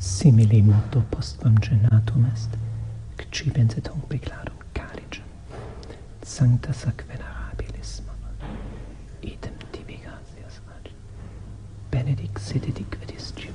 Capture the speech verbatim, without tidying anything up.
simili moto postquam genatum est, ccipenset honc peclarum calicem, sancta sac venerabilis mama, idem tibi gratias age, benedixit et iquidis